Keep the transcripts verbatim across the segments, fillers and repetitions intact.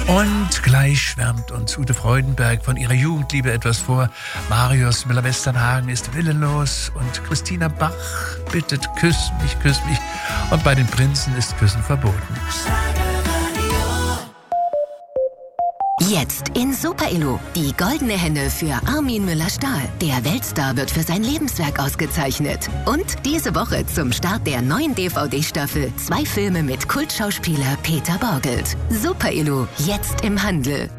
Und gleich schwärmt uns Ute Freudenberg von ihrer Jugendliebe etwas vor. Marius Müller-Westernhagen ist willenlos und Christina Bach bittet, küss mich, küss mich. Und bei den Prinzen ist Küssen verboten. Jetzt in Super Elo. Die goldene Henne für Armin Müller-Stahl. Der Weltstar wird für sein Lebenswerk ausgezeichnet. Und diese Woche zum Start der neuen D V D-Staffel zwei Filme mit Kultschauspieler Peter Borgelt. Super Elo, jetzt im Handel.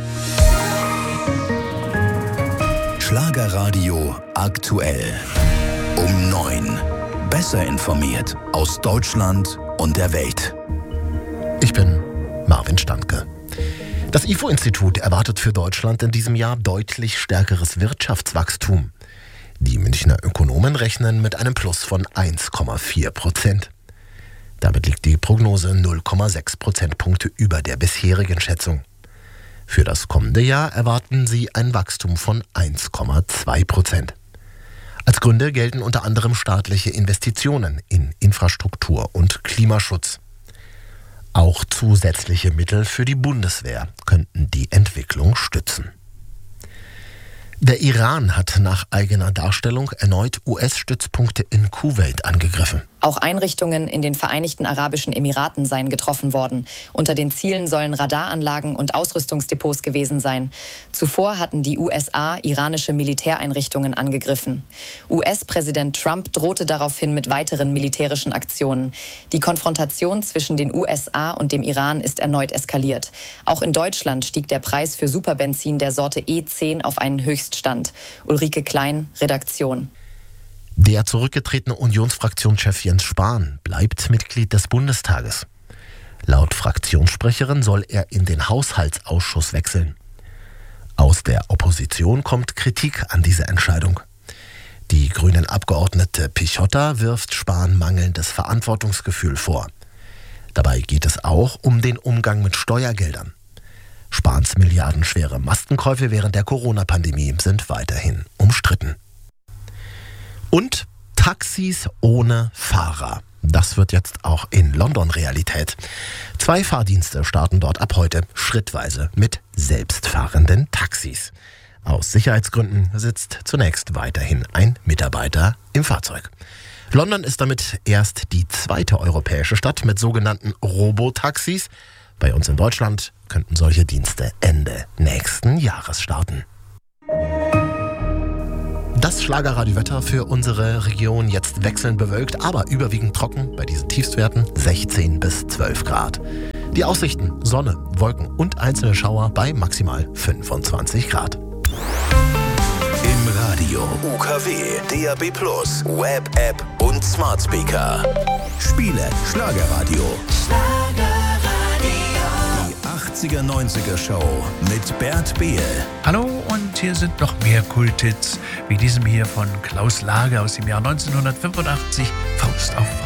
Schlagerradio aktuell. Um neun. Besser informiert aus Deutschland und der Welt. Ich bin Marvin Standke. Das I F O-Institut erwartet für Deutschland in diesem Jahr deutlich stärkeres Wirtschaftswachstum. Die Münchner Ökonomen rechnen mit einem Plus von eins Komma vier Prozent. Damit liegt die Prognose null Komma sechs Prozentpunkte über der bisherigen Schätzung. Für das kommende Jahr erwarten sie ein Wachstum von eins Komma zwei Prozent. Als Gründe gelten unter anderem staatliche Investitionen in Infrastruktur und Klimaschutz. Auch zusätzliche Mittel für die Bundeswehr könnten die Entwicklung stützen. Der Iran hat nach eigener Darstellung erneut U S-Stützpunkte in Kuwait angegriffen. Auch Einrichtungen in den Vereinigten Arabischen Emiraten seien getroffen worden. Unter den Zielen sollen Radaranlagen und Ausrüstungsdepots gewesen sein. Zuvor hatten die U S A iranische Militäreinrichtungen angegriffen. U S-Präsident Trump drohte daraufhin mit weiteren militärischen Aktionen. Die Konfrontation zwischen den U S A und dem Iran ist erneut eskaliert. Auch in Deutschland stieg der Preis für Superbenzin der Sorte E zehn auf einen Höchststand. Ulrike Klein, Redaktion. Der zurückgetretene Unionsfraktionschef Jens Spahn bleibt Mitglied des Bundestages. Laut Fraktionssprecherin soll er in den Haushaltsausschuss wechseln. Aus der Opposition kommt Kritik an dieser Entscheidung. Die grünen Abgeordnete Pichotta wirft Spahn mangelndes Verantwortungsgefühl vor. Dabei geht es auch um den Umgang mit Steuergeldern. Spahns milliardenschwere Maskenkäufe während der Corona-Pandemie sind weiterhin umstritten. Und Taxis ohne Fahrer. Das wird jetzt auch in London Realität. Zwei Fahrdienste starten dort ab heute schrittweise mit selbstfahrenden Taxis. Aus Sicherheitsgründen sitzt zunächst weiterhin ein Mitarbeiter im Fahrzeug. London ist damit erst die zweite europäische Stadt mit sogenannten Robotaxis. Bei uns in Deutschland könnten solche Dienste Ende nächsten Jahres starten. Das Schlagerradiowetter für unsere Region jetzt wechselnd bewölkt, aber überwiegend trocken bei diesen Tiefstwerten sechzehn bis zwölf Grad. Die Aussichten: Sonne, Wolken und einzelne Schauer bei maximal fünfundzwanzig Grad. Im Radio U K W, D A B plus, Web, App und Smart Speaker. Spiele Schlagerradio. achtziger neunziger Show mit Bert Behl. Hallo, und hier sind noch mehr Kulthits, wie diesem hier von Klaus Lager aus dem Jahr neunzehnhundertfünfundachtzig, Faust auf Faust.